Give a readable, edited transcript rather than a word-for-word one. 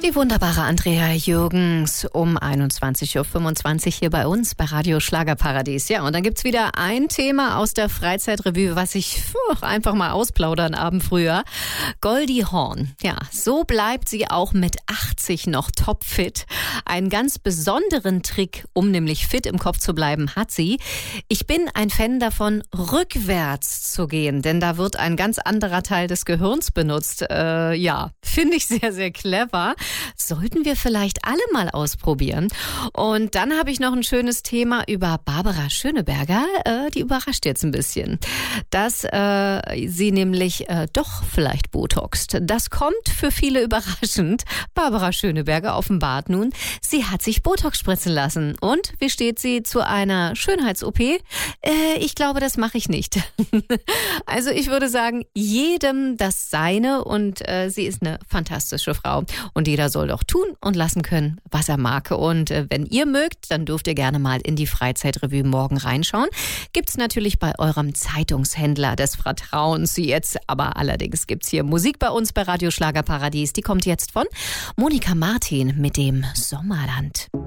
Die wunderbare Andrea Jürgens um 21.25 Uhr hier bei uns bei Radio Schlagerparadies. Ja, und dann gibt's wieder ein Thema aus der Freizeitrevue, was ich einfach mal ausplaudern Abend früher. Goldie Hawn. Ja, so bleibt sie auch mit 80 noch topfit. Einen ganz besonderen Trick, um nämlich fit im Kopf zu bleiben, hat sie. Ich bin ein Fan davon, rückwärts zu gehen, denn da wird ein ganz anderer Teil des Gehirns benutzt. Ja, finde ich sehr, sehr clever. Sollten wir vielleicht alle mal ausprobieren. Und dann habe ich noch ein schönes Thema über Barbara Schöneberger. Die überrascht jetzt ein bisschen, dass sie nämlich doch vielleicht botoxt. Das kommt für viele überraschend. Barbara Schöneberger offenbart nun, sie hat sich Botox spritzen lassen. Und wie steht sie zu einer Schönheits-OP? Ich glaube, das mache ich nicht. Also ich würde sagen, jedem das Seine, und sie ist eine fantastische Frau. Und jeder soll doch tun und lassen können, was er mag. Und wenn ihr mögt, dann dürft ihr gerne mal in die Freizeitrevue morgen reinschauen. Gibt's natürlich bei eurem Zeitungshändler des Vertrauens jetzt. Aber allerdings gibt's hier Musik bei uns bei Radio Schlagerparadies. Die kommt jetzt von Monika Martin mit dem Sommerland.